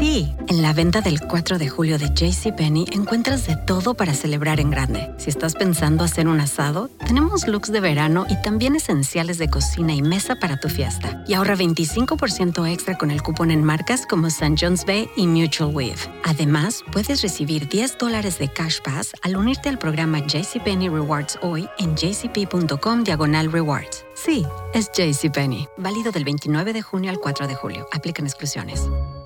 Sí, en la venta del 4 de julio de JCPenney encuentras de todo para celebrar en grande. Si estás pensando hacer un asado, tenemos looks de verano y también esenciales de cocina y mesa para tu fiesta. Y ahorra 25% extra con el cupón en marcas como St. John's Bay y Mutual Weave. Además, puedes recibir $10 de Cash Pass al unirte al programa JCPenney Rewards hoy en jcp.com/rewards. Sí, es JCPenney. Válido del 29 de junio al 4 de julio. Aplican exclusiones.